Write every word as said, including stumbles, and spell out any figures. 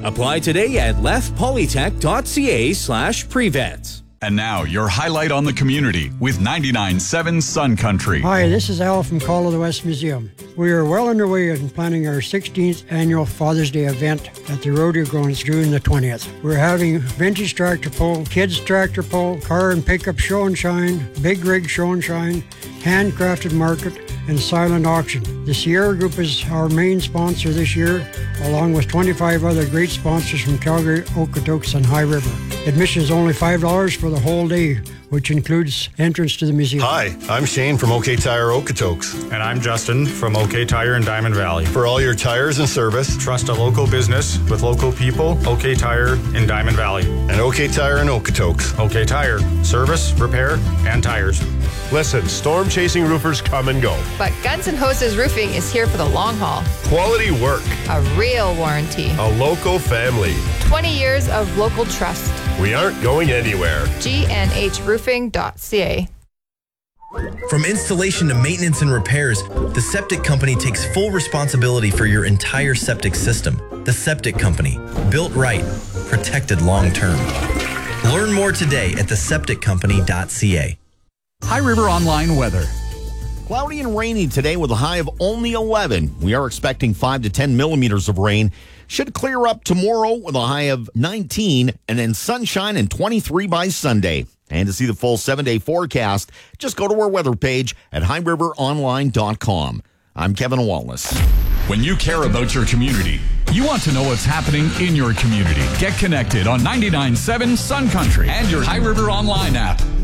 Apply today at leffpolytech.ca slash prevets. And now, your highlight on the community with ninety-nine point seven Sun Country. Hi, this is Al from Call of the West Museum. We are well underway in planning our sixteenth annual Father's Day event at the Rodeo Grounds June the twentieth. We're having vintage tractor pull, kids tractor pull, car and pickup show and shine, big rig show and shine, handcrafted market, and silent auction. The Sierra Group is our main sponsor this year, along with twenty-five other great sponsors from Calgary, Okotoks, and High River. Admission is only five dollars for the whole day, which includes entrance to the museum. Hi, I'm Shane from OK Tire Okotoks. And I'm Justin from OK Tire in Diamond Valley. For all your tires and service, trust a local business with local people. OK Tire in Diamond Valley. And OK Tire in Okotoks. OK Tire, service, repair, and tires. Listen, storm-chasing roofers come and go. But Guns N' Hoses Roofing is here for the long haul. Quality work. A real warranty. A local family. twenty years of local trust. We aren't going anywhere. G N H roofing dot C A. From installation to maintenance and repairs, the Septic Company takes full responsibility for your entire septic system. The Septic Company. Built right. Protected long term. Learn more today at the septic company dot C A. High River Online weather. Cloudy and rainy today with a high of only eleven. We are expecting five to ten millimeters of rain. Should clear up tomorrow with a high of nineteen, and then sunshine and twenty-three by Sunday. And to see the full seven-day forecast, just go to our weather page at high river online dot com. I'm Kevin Wallace. When you care about your community, you want to know what's happening in your community. Get connected on ninety-nine point seven Sun Country and your High River Online app.